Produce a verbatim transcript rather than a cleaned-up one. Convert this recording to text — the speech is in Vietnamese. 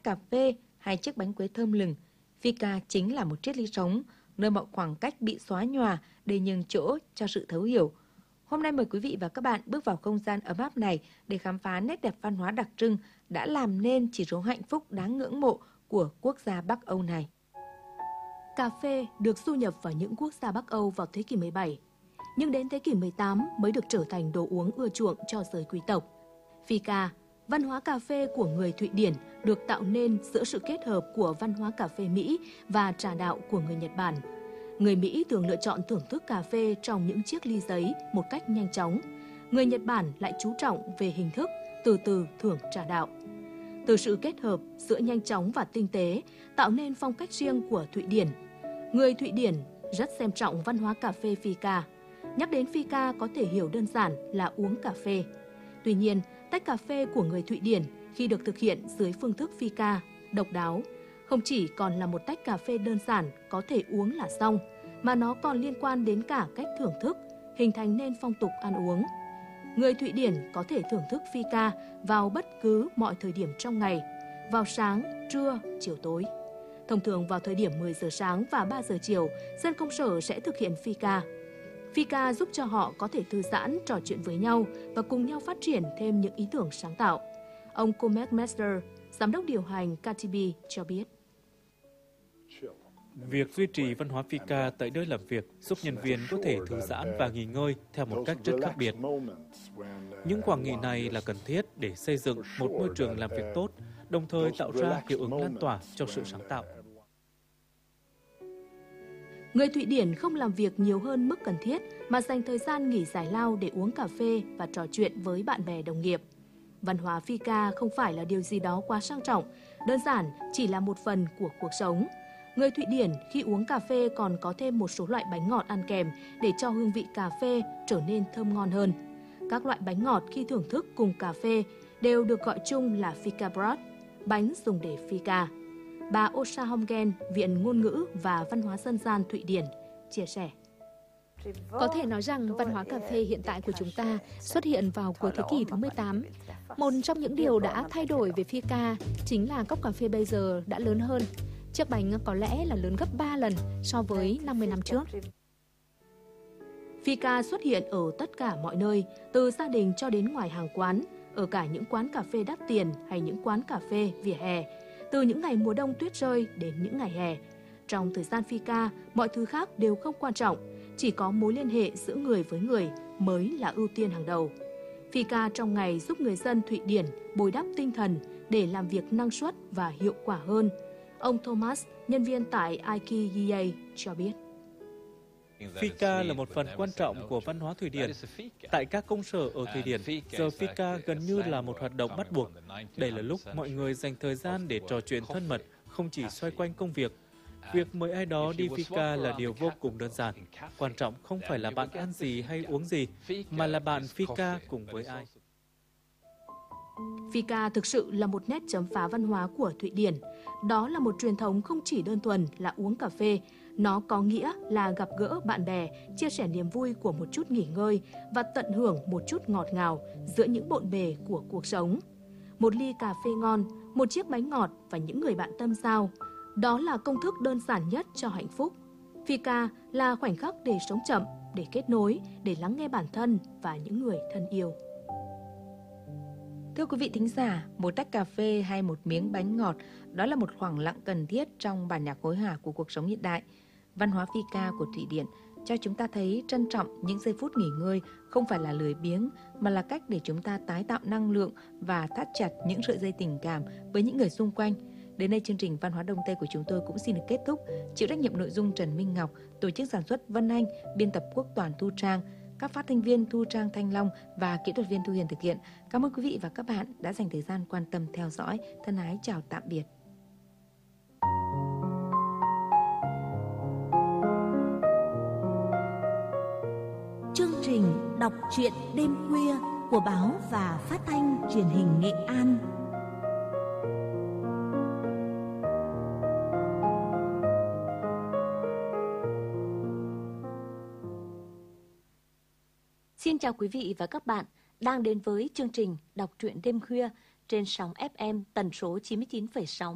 cà phê hay chiếc bánh quế thơm lừng, Fika chính là một triết lý sống, nơi mọi khoảng cách bị xóa nhòa để nhường chỗ cho sự thấu hiểu. Hôm nay mời quý vị và các bạn bước vào không gian ấm áp này để khám phá nét đẹp văn hóa đặc trưng đã làm nên chỉ số hạnh phúc đáng ngưỡng mộ của quốc gia Bắc Âu này. Cà phê được du nhập vào những quốc gia Bắc Âu vào thế kỷ mười bảy, nhưng đến thế kỷ mười tám mới được trở thành đồ uống ưa chuộng cho giới quý tộc. Fika, văn hóa cà phê của người Thụy Điển, được tạo nên giữa sự kết hợp của văn hóa cà phê Mỹ và trà đạo của người Nhật Bản. Người Mỹ thường lựa chọn thưởng thức cà phê trong những chiếc ly giấy một cách nhanh chóng. Người Nhật Bản lại chú trọng về hình thức, từ từ thưởng trà đạo. Từ sự kết hợp giữa nhanh chóng và tinh tế, tạo nên phong cách riêng của Thụy Điển. Người Thụy Điển rất xem trọng văn hóa cà phê Fika. Nhắc đến Fika có thể hiểu đơn giản là uống cà phê. Tuy nhiên, tách cà phê của người Thụy Điển khi được thực hiện dưới phương thức Fika độc đáo, không chỉ còn là một tách cà phê đơn giản có thể uống là xong, mà nó còn liên quan đến cả cách thưởng thức, hình thành nên phong tục ăn uống. Người Thụy Điển có thể thưởng thức Fika vào bất cứ mọi thời điểm trong ngày, vào sáng, trưa, chiều tối. Thông thường vào thời điểm mười giờ sáng và ba giờ chiều, dân công sở sẽ thực hiện Fika. Fika giúp cho họ có thể thư giãn, trò chuyện với nhau và cùng nhau phát triển thêm những ý tưởng sáng tạo. Ông Cormac Mester, giám đốc điều hành ca tê bê cho biết. Việc duy trì văn hóa Fika tại nơi làm việc giúp nhân viên có thể thư giãn và nghỉ ngơi theo một cách rất khác biệt. Những khoảng nghỉ này là cần thiết để xây dựng một môi trường làm việc tốt, đồng thời tạo ra hiệu ứng lan tỏa cho sự sáng tạo. Người Thụy Điển không làm việc nhiều hơn mức cần thiết mà dành thời gian nghỉ giải lao để uống cà phê và trò chuyện với bạn bè đồng nghiệp. Văn hóa Fika không phải là điều gì đó quá sang trọng, đơn giản chỉ là một phần của cuộc sống. Người Thụy Điển khi uống cà phê còn có thêm một số loại bánh ngọt ăn kèm để cho hương vị cà phê trở nên thơm ngon hơn. Các loại bánh ngọt khi thưởng thức cùng cà phê đều được gọi chung là Fikabrot, bánh dùng để Fika. Bà Åsa Holmgren, Viện Ngôn ngữ và Văn hóa Dân gian Thụy Điển, chia sẻ. Có thể nói rằng văn hóa cà phê hiện tại của chúng ta xuất hiện vào cuối thế kỷ thứ mười tám. Một trong những điều đã thay đổi về Fika chính là cốc cà phê bây giờ đã lớn hơn. Chiếc bánh có lẽ là lớn gấp ba lần so với năm mươi năm trước. Fika xuất hiện ở tất cả mọi nơi, từ gia đình cho đến ngoài hàng quán, ở cả những quán cà phê đắt tiền hay những quán cà phê vỉa hè, từ những ngày mùa đông tuyết rơi đến những ngày hè. Trong thời gian Fika, mọi thứ khác đều không quan trọng, chỉ có mối liên hệ giữa người với người mới là ưu tiên hàng đầu. Fika trong ngày giúp người dân Thụy Điển bồi đắp tinh thần để làm việc năng suất và hiệu quả hơn. Ông Thomas, nhân viên tại IKEA cho biết. Fika là một phần quan trọng của văn hóa Thụy Điển. Tại các công sở ở Thụy Điển, giờ Fika gần như là một hoạt động bắt buộc. Đây là lúc mọi người dành thời gian để trò chuyện thân mật, không chỉ xoay quanh công việc. Việc mời ai đó đi Fika là điều vô cùng đơn giản. Quan trọng không phải là bạn ăn gì hay uống gì, mà là bạn Fika cùng với ai. Fika thực sự là một nét chấm phá văn hóa của Thụy Điển. Đó là một truyền thống không chỉ đơn thuần là uống cà phê, nó có nghĩa là gặp gỡ bạn bè, chia sẻ niềm vui của một chút nghỉ ngơi và tận hưởng một chút ngọt ngào giữa những bộn bề của cuộc sống. Một ly cà phê ngon, một chiếc bánh ngọt và những người bạn tâm giao. Đó là công thức đơn giản nhất cho hạnh phúc. Fika là khoảnh khắc để sống chậm, để kết nối, để lắng nghe bản thân và những người thân yêu. Thưa quý vị thính giả, một tách cà phê hay một miếng bánh ngọt, đó là một khoảng lặng cần thiết trong bản nhạc hối hả của cuộc sống hiện đại. Văn hóa Fika của Thụy Điển cho chúng ta thấy trân trọng những giây phút nghỉ ngơi không phải là lười biếng, mà là cách để chúng ta tái tạo năng lượng và thắt chặt những sợi dây tình cảm với những người xung quanh. Đến đây chương trình Văn hóa Đông Tây của chúng tôi cũng xin được kết thúc. Chịu trách nhiệm nội dung Trần Minh Ngọc, tổ chức sản xuất Vân Anh, biên tập Quốc Toàn Thu Trang, các phát thanh viên Thu Trang Thanh Long và kỹ thuật viên Thu Hiền thực hiện. Cảm ơn quý vị và các bạn đã dành thời gian quan tâm theo dõi. Thân ái chào tạm biệt. Chương trình đọc truyện đêm khuya của báo và phát thanh truyền hình Nghệ An. Xin chào quý vị và các bạn đang đến với chương trình đọc truyện đêm khuya trên sóng ép em tần số chín mươi chín phẩy sáu